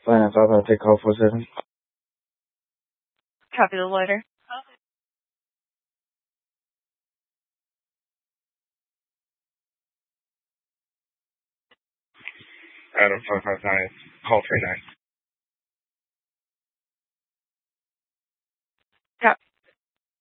Finance Alpha, take call 47. Copy the loiter. Adam 559, call 39.